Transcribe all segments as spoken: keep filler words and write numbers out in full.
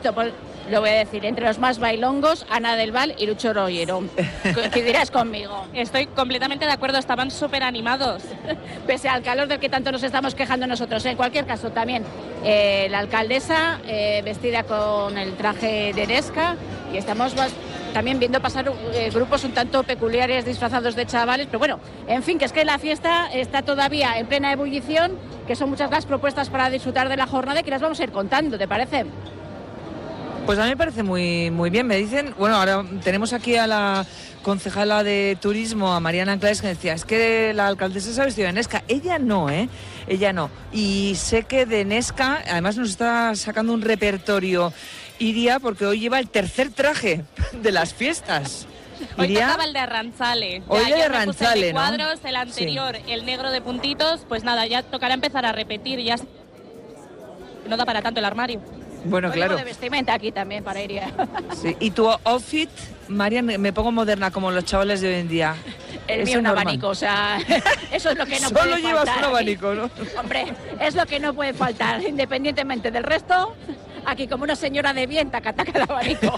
insisto, pues, lo voy a decir, entre los más bailongos, Ana del Val y Lucho Rollero. Coincidirás conmigo. Estoy completamente de acuerdo, estaban súper animados. Pese al calor del que tanto nos estamos quejando nosotros. En cualquier caso, también eh, la alcaldesa eh, vestida con el traje de Nesca, y estamos más, también viendo pasar eh, grupos un tanto peculiares disfrazados de chavales, pero bueno, en fin, que es que la fiesta está todavía en plena ebullición, que son muchas las propuestas para disfrutar de la jornada y que las vamos a ir contando, ¿te parece? Pues a mí me parece muy, muy bien. Me dicen, bueno, ahora tenemos aquí a la concejala de turismo, a Mariana Anclaes, que decía, es que la alcaldesa se ha vestido de Nesca. Ella no, ¿eh? Ella no. Y sé que de Nesca, además nos está sacando un repertorio Iria, porque hoy lleva el tercer traje de las fiestas. Hoy Iria, tocaba el de Arranzale. Hoy Ya, el de ya me puse Arranzale, el de ¿no? cuadros, el anterior, sí. El negro de puntitos, pues nada, ya tocará empezar a repetir, ya no da para tanto el armario. Bueno, Código claro. de vestimenta aquí también para Iria. Sí. ¿Y tu outfit, Marian? Me pongo moderna como los chavales de hoy en día. El mío un normal. abanico, o sea, eso es lo que no Solo puede llevas faltar. un abanico, ¿no? Hombre, es lo que no puede faltar, independientemente del resto. Aquí como una señora de bien, taca, taca el abanico.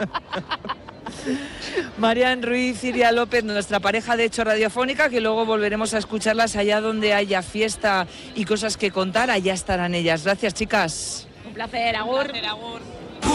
Marian Ruiz, Iria López, nuestra pareja de hecho radiofónica, que luego volveremos a escucharlas allá donde haya fiesta y cosas que contar, allá estarán ellas. Gracias, chicas. Un placer, agur. Un placer, agur.